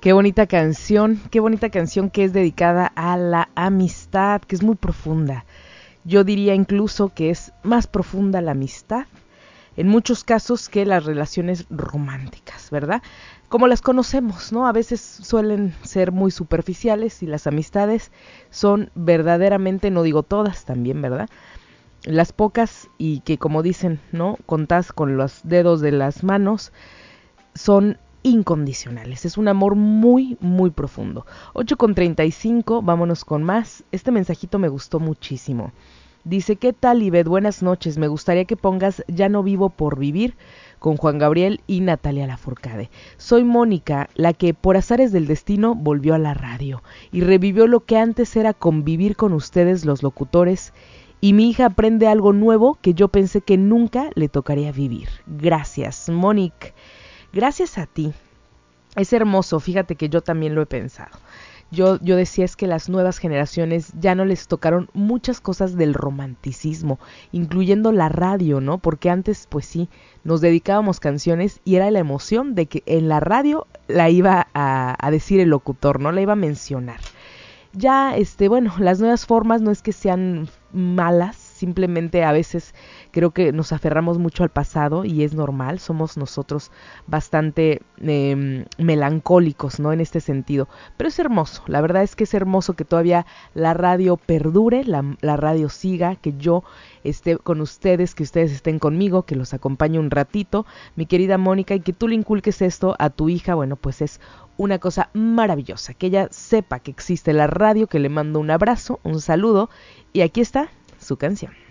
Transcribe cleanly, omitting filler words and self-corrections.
qué bonita canción que es dedicada a la amistad, que es muy profunda. Yo diría incluso que es más profunda la amistad, en muchos casos, que las relaciones románticas, ¿verdad? Como las conocemos, ¿no? A veces suelen ser muy superficiales y las amistades son verdaderamente, no digo todas también, ¿verdad? Las pocas y que, como dicen, ¿no? Contás con los dedos de las manos, son incondicionales. Es un amor muy, muy profundo. 8:35, vámonos con más. Este mensajito me gustó muchísimo. Dice, ¿qué tal, Ivette? Buenas noches. Me gustaría que pongas Ya no vivo por vivir con Juan Gabriel y Natalia Lafourcade. Soy Mónica, la que por azares del destino volvió a la radio y revivió lo que antes era convivir con ustedes los locutores, y mi hija aprende algo nuevo que yo pensé que nunca le tocaría vivir. Gracias, Mónica. Gracias a ti. Es hermoso, fíjate que yo también lo he pensado. Yo decía es que las nuevas generaciones ya no les tocaron muchas cosas del romanticismo, incluyendo la radio, ¿no? Porque antes, pues sí, nos dedicábamos canciones y era la emoción de que en la radio la iba a decir el locutor, ¿no? La iba a mencionar. Ya, bueno, las nuevas formas no es que sean malas, simplemente a veces creo que nos aferramos mucho al pasado y es normal, somos nosotros bastante melancólicos, ¿no? En este sentido, pero es hermoso, la verdad es que es hermoso que todavía la radio perdure, la radio siga, que yo esté con ustedes, que ustedes estén conmigo, que los acompañe un ratito, mi querida Mónica, y que tú le inculques esto a tu hija, bueno, pues es una cosa maravillosa, que ella sepa que existe la radio, que le mando un abrazo, un saludo, y aquí está su canción.